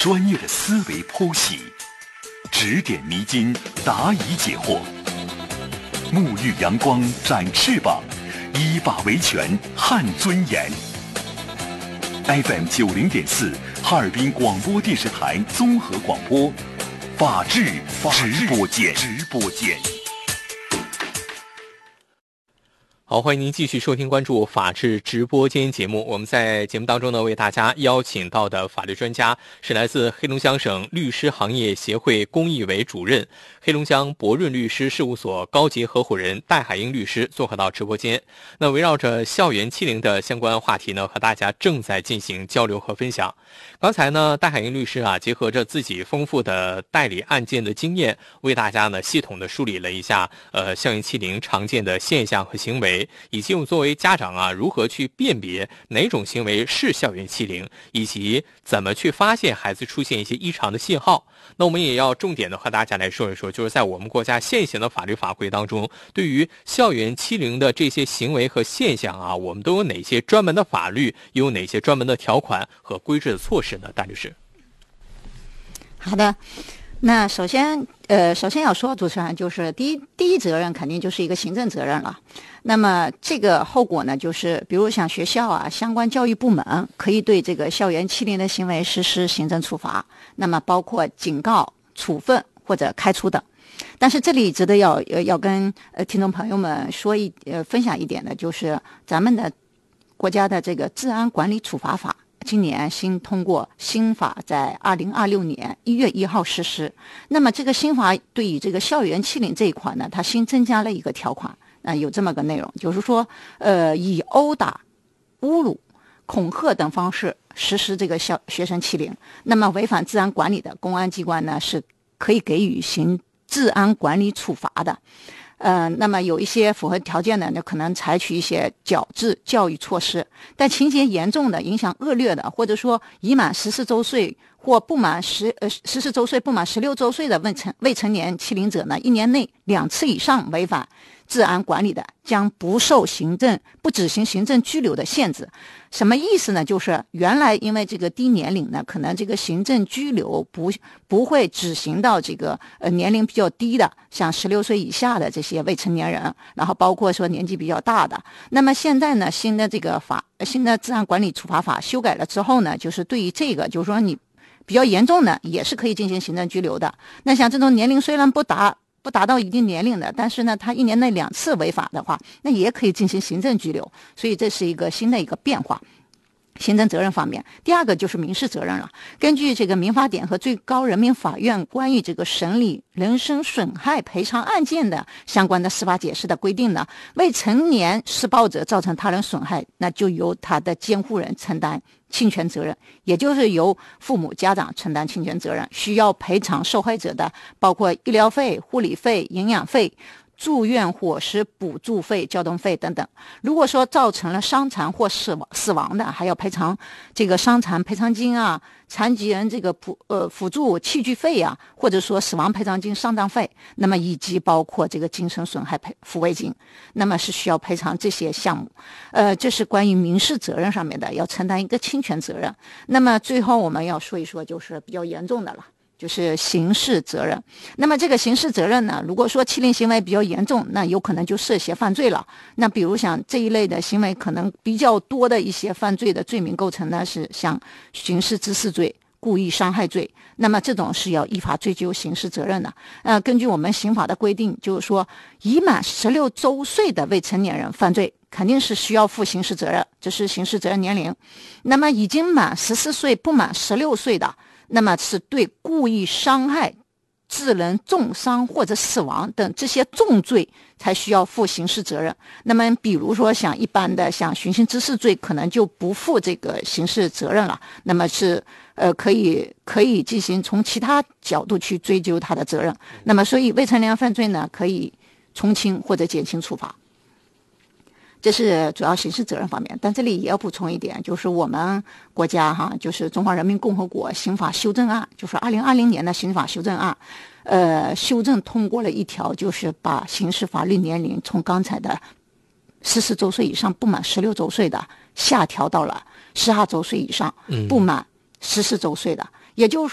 专业的思维剖析，指点迷津，答疑解惑，沐浴阳光，展翅膀，依法维权，撼尊严。FM 90.4，哈尔滨广播电视台综合广播，法治直播间。 好，欢迎您继续收听关注法治直播间节目。我们在节目当中呢，为大家邀请到的法律专家是来自黑龙江省律师行业协会公益委主任、黑龙江博润律师事务所高级合伙人戴海英律师做客到直播间。那围绕着校园欺凌的相关话题呢，和大家正在进行交流和分享。刚才呢，戴海英律师结合着自己丰富的代理案件的经验，为大家呢系统的梳理了一下校园欺凌常见的现象和行为，以及我们作为家长如何去辨别哪种行为是校园欺凌，以及怎么去发现孩子出现一些异常的信号。那我们也要重点的和大家来说一说，就是在我们国家现行的法律法规当中，对于校园欺凌的这些行为和现象我们都有哪些专门的法律，有哪些专门的条款和规制的措施呢？戴律师。 好的，那首先要说，主持人就是第一责任肯定就是一个行政责任了。那么这个后果呢，就是比如像学校相关教育部门可以对这个校园欺凌的行为实施行政处罚，那么包括警告、处分或者开除等。但是这里值得要跟听众朋友们分享一点的，就是咱们的国家的这个治安管理处罚法。今年新通过新法，在2026年1月1号实施。那么这个新法对于这个校园欺凌这一块呢，它新增加了一个条款，有这么个内容，就是说，以殴打、侮辱、恐吓等方式实施这个学生欺凌，那么违反治安管理的，公安机关呢是可以给予行治安管理处罚的。那么有一些符合条件的，就可能采取一些矫治教育措施，但情节严重的、影响恶劣的，或者说已满14周岁或14周岁不满16周岁的未成年欺凌者呢，1年内2次以上违反治安管理的，将不执行行政拘留的限制。什么意思呢？就是原来因为这个低年龄呢，可能这个行政拘留不会执行到这个年龄比较低的，像16岁以下的这些未成年人，然后包括说年纪比较大的。那么现在呢，新的治安管理处罚法修改了之后呢，就是对于这个，就是说你比较严重的也是可以进行行政拘留的。那像这种年龄虽然不达到一定年龄的，但是呢，他1年内2次违法的话，那也可以进行行政拘留。所以这是一个新的一个变化。行政责任方面，第二个就是民事责任了。根据这个民法典和最高人民法院关于这个审理人身损害赔偿案件的相关的司法解释的规定呢，未成年施暴者造成他人损害，那就由他的监护人承担侵权责任，也就是由父母家长承担侵权责任，需要赔偿受害者的包括医疗费、护理费、营养费、住院伙食补助费、交通费等等。如果说造成了伤残或死亡的，还要赔偿这个伤残赔偿金残疾人这个辅助器具费或者说死亡赔偿金、丧葬费，那么以及包括这个精神损害抚慰金，那么是需要赔偿这些项目。这是关于民事责任上面的，要承担一个侵权责任。那么最后我们要说一说，就是比较严重的了。就是刑事责任。那么这个刑事责任呢，如果说欺凌行为比较严重，那有可能就涉嫌犯罪了。那比如像这一类的行为，可能比较多的一些犯罪的罪名构成呢，是像刑事致死罪、故意伤害罪，那么这种是要依法追究刑事责任的。根据我们刑法的规定，就是说已满16周岁的未成年人犯罪，肯定是需要负刑事责任，这是刑事责任年龄。那么已经满14岁不满16岁的，那么是对故意伤害、致人重伤或者死亡等这些重罪才需要负刑事责任。那么比如说像一般的像寻衅滋事罪，可能就不负这个刑事责任了，那么是可以进行从其他角度去追究他的责任。那么所以未成年犯罪呢，可以从轻或者减轻处罚。这是主要刑事责任方面。但这里也要补充一点，就是我们国家就是中华人民共和国刑法修正案，就是2020年的刑法修正案，修正通过了一条，就是把刑事法律年龄从刚才的14周岁以上不满16周岁的下调到了12周岁以上不满14周岁的。也就是